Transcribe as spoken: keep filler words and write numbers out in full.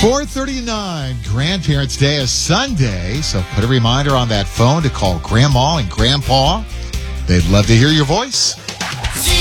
four thirty-nine, Grandparents' Day is Sunday, so put a reminder on that phone to call Grandma and Grandpa. They'd love to hear your voice.